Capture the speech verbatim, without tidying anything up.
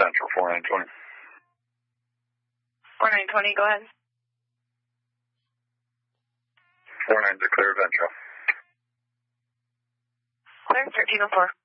Central, four nine twenty. four nine twenty, go ahead. four nine to clear Central. Clear, thirteen oh four.